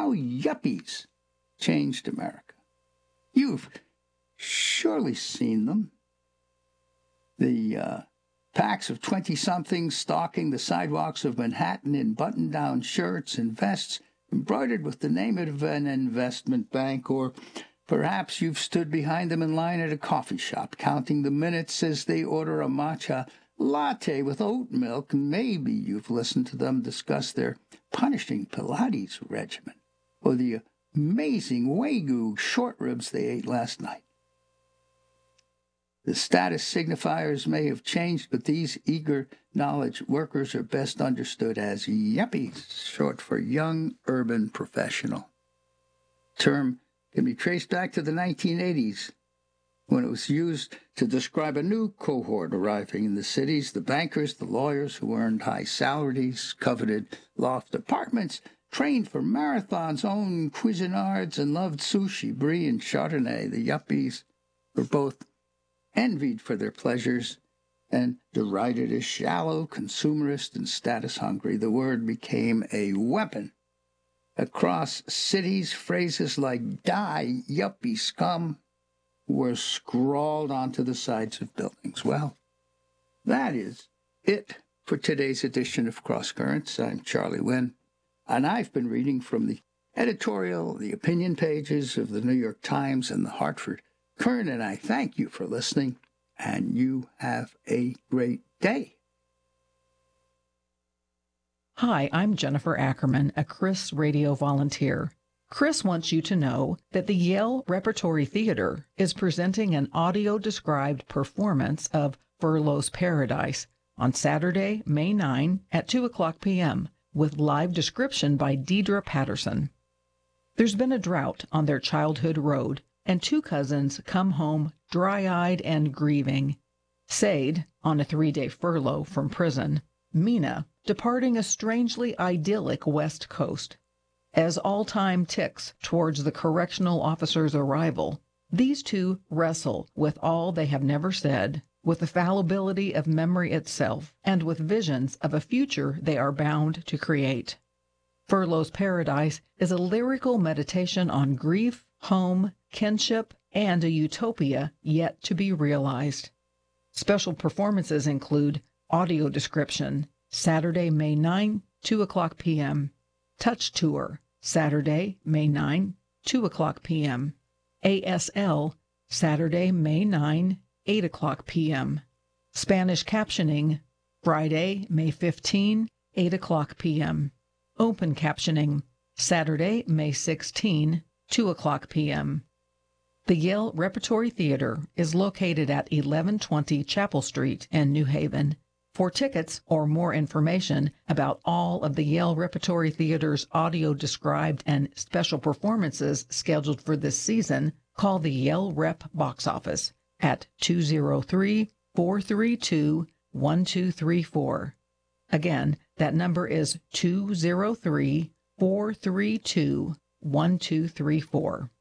how yuppies changed America. You've surely seen them. The packs of 20-somethings stalking the sidewalks of Manhattan in button-down shirts and vests embroidered with the name of an investment bank, or perhaps you've stood behind them in line at a coffee shop, counting the minutes as they order a matcha latte with oat milk, and maybe you've listened to them discuss their punishing Pilates regimen or the amazing Wagyu short ribs they ate last night. The status signifiers may have changed, but these eager knowledge workers are best understood as yuppies, short for young urban professional. The term can be traced back to the 1980s, when it was used to describe a new cohort arriving in the cities, the bankers, the lawyers who earned high salaries, coveted loft apartments, trained for marathons, owned Cuisinarts, and loved sushi, brie, and chardonnay. The yuppies were both envied for their pleasures and derided as shallow, consumerist, and status-hungry. The word became a weapon. Across cities, phrases like "die, yuppie scum" were scrawled onto the sides of buildings. Well, that is it for today's edition of Cross Currents. I'm Charlie Wynn, and I've been reading from the editorial, the opinion pages of the New York Times and the Hartford Courant, and I thank you for listening, and you have a great day. Hi, I'm Jennifer Ackerman, a Chris Radio volunteer. Chris wants you to know that the Yale Repertory Theater is presenting an audio-described performance of Furlough's Paradise on Saturday, May 9 at 2 o'clock p.m. with live description by Deidre Patterson. There's been a drought on their childhood road, and two cousins come home dry-eyed and grieving. Sade, on a 3-day furlough from prison. Mina, departing a strangely idyllic West Coast. As all time ticks towards the correctional officer's arrival, these two wrestle with all they have never said, with the fallibility of memory itself, and with visions of a future they are bound to create. Furlough's Paradise is a lyrical meditation on grief, home, kinship, and a utopia yet to be realized. Special performances include audio description, Saturday, May 9, 2 o'clock p.m. Touch Tour, Saturday, May 9, 2 o'clock p.m. ASL, Saturday, May 9, 8 o'clock p.m. Spanish Captioning, Friday, May 15, 8 o'clock p.m. Open Captioning, Saturday, May 16, 2 o'clock p.m. The Yale Repertory Theater is located at 1120 Chapel Street in New Haven. For tickets or more information about all of the Yale Repertory Theater's audio-described and special performances scheduled for this season, call the Yale Rep box office at 203-432-1234. Again, that number is 203-432-1234.